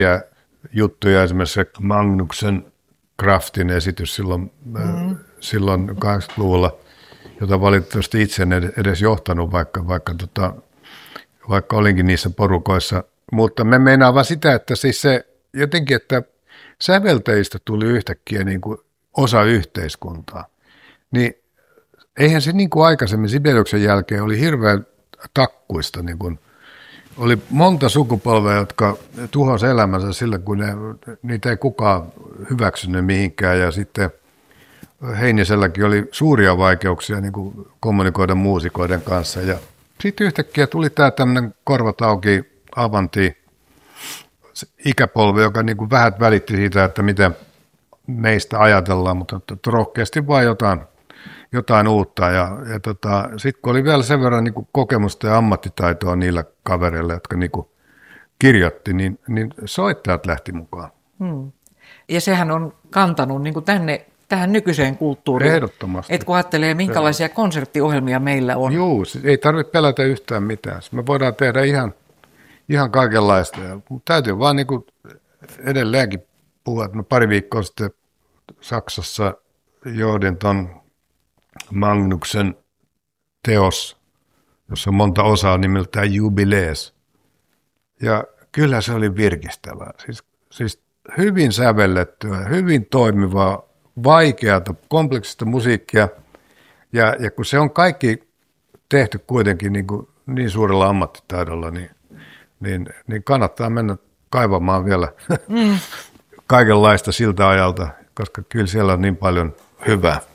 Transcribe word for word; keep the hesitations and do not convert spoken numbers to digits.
ja juttuja, esimerkiksi se Magnuksen Craftin esitys silloin, mm. silloin kahdeksankymmentäluvulla, jota valitettavasti itse en edes johtanut, vaikka, vaikka, tota, vaikka olinkin niissä porukoissa. Mutta me meinaan vaan sitä, että siis se jotenkin, että säveltäjistä tuli yhtäkkiä niin kuin osa yhteiskuntaa. Niin eihän se niin kuin aikaisemmin Sibeliuksen jälkeen oli hirveän takkuista. Niin kuin, oli monta sukupolvea, jotka tuhosi elämänsä sillä, kun ne, niitä ei kukaan hyväksynyt mihinkään. Ja sitten Heiniselläkin oli suuria vaikeuksia niin kuin kommunikoida muusikoiden kanssa. Ja sitten yhtäkkiä tuli tämä tämmöinen korvat auki avanti ikäpolvi, joka niin kuin vähät välitti siitä, että miten meistä ajatellaan, mutta rohkeasti vaan jotain, jotain uutta. Ja, ja tota, sitten kun oli vielä sen verran niin kuin kokemusta ja ammattitaitoa niillä kavereilla, jotka niin kuin kirjoitti, niin, niin soittajat lähti mukaan. Hmm. Ja sehän on kantanut niin kuin tänne, tähän nykyiseen kulttuuriin. Ehdottomasti. Et kun ajattelee, minkälaisia konserttiohjelmia meillä on. Joo, ei tarvitse pelätä yhtään mitään. Me voidaan tehdä ihan, ihan kaikenlaista. Mutta täytyy vaan niin kuin edelleenkin puhua, että mä pari viikkoa sitten Saksassa johdin ton Magnuksen teos, jossa on monta osaa nimeltään Jubilees. Ja kyllä se oli virkistävää. Siis, siis hyvin sävellettyä, hyvin toimivaa, vaikeata, kompleksista musiikkia. Ja, ja kun se on kaikki tehty kuitenkin niin, kuin niin suurella ammattitaidolla, niin, niin, niin kannattaa mennä kaivamaan vielä mm. kaikenlaista siltä ajalta, koska kyllä siellä on niin paljon hyvää.